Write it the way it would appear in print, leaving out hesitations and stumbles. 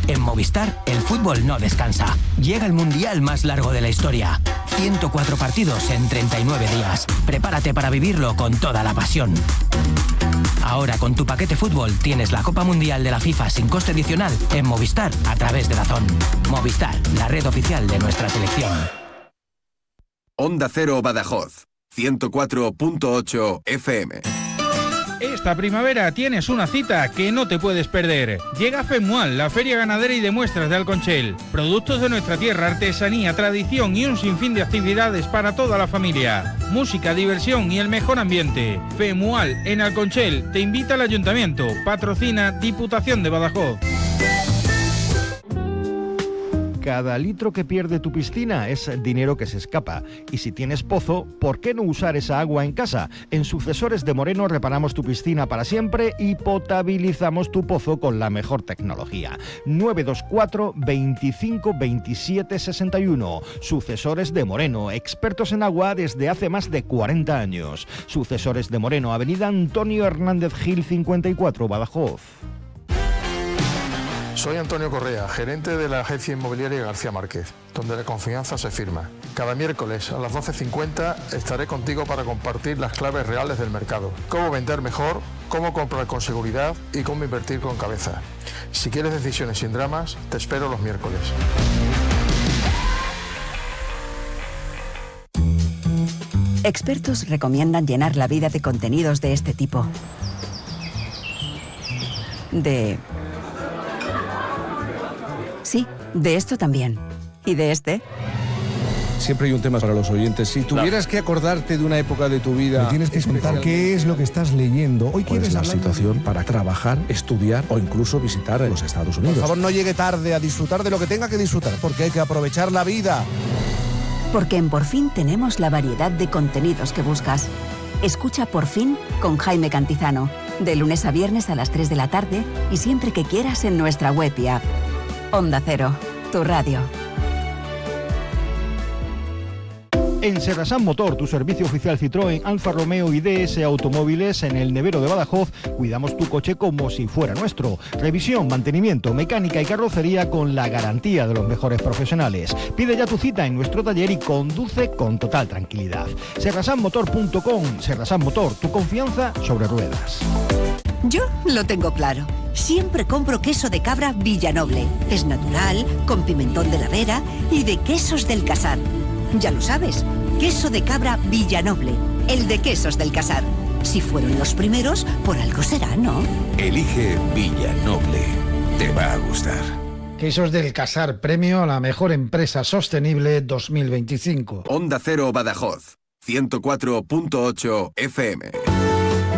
En Movistar, el fútbol no descansa. Llega el mundial más largo de la historia. 104 partidos en 39 días. Prepárate para vivirlo con toda la pasión. Ahora con tu paquete fútbol tienes la Copa Mundial de la FIFA sin coste adicional en Movistar a través de DAZN. Movistar, la red oficial de nuestra selección. Onda Cero Badajoz, 104.8 FM. Esta primavera tienes una cita que no te puedes perder. Llega FEMUAL, la feria ganadera y de muestras de Alconchel. Productos de nuestra tierra, artesanía, tradición y un sinfín de actividades para toda la familia. Música, diversión y el mejor ambiente. FEMUAL en Alconchel te invita al Ayuntamiento. Patrocina Diputación de Badajoz. Cada litro que pierde tu piscina es dinero que se escapa. Y si tienes pozo, ¿por qué no usar esa agua en casa? En Sucesores de Moreno reparamos tu piscina para siempre y potabilizamos tu pozo con la mejor tecnología. 924 25 27 61. Sucesores de Moreno, expertos en agua desde hace más de 40 años. Sucesores de Moreno, Avenida Antonio Hernández Gil 54, Badajoz. Soy Antonio Correa, gerente de la agencia inmobiliaria García Márquez, donde la confianza se firma. Cada miércoles a las 12:50 estaré contigo para compartir las claves reales del mercado. Cómo vender mejor, cómo comprar con seguridad y cómo invertir con cabeza. Si quieres decisiones sin dramas, te espero los miércoles. Expertos recomiendan llenar la vida de contenidos de este tipo. Sí, de esto también. ¿Y de este? Siempre hay un tema para los oyentes. Si tuvieras que acordarte de una época de tu vida... Me tienes que contar qué es lo que estás leyendo. Hoy quieres la situación para trabajar, estudiar o incluso visitar los Estados Unidos. Por favor, no llegue tarde a disfrutar de lo que tenga que disfrutar, porque hay que aprovechar la vida. Porque en Por Fin tenemos la variedad de contenidos que buscas. Escucha Por Fin con Jaime Cantizano, de lunes a viernes a las 3 de la tarde y siempre que quieras en nuestra web y app. Onda Cero, tu radio. En Serrasan Motor, tu servicio oficial Citroën, Alfa Romeo y DS Automóviles en el Nevero de Badajoz, cuidamos tu coche como si fuera nuestro. Revisión, mantenimiento, mecánica y carrocería con la garantía de los mejores profesionales. Pide ya tu cita en nuestro taller y conduce con total tranquilidad. Serrasanmotor.com. Serrasan Motor, tu confianza sobre ruedas. Yo lo tengo claro. Siempre compro queso de cabra Villanoble. Es natural, con pimentón de la Vera y de Quesos del Casar. Ya lo sabes, queso de cabra Villanoble, el de Quesos del Casar. Si fueron los primeros, por algo será, ¿no? Elige Villanoble. Te va a gustar. Quesos del Casar, premio a la mejor empresa sostenible 2025. Onda Cero Badajoz, 104.8 FM.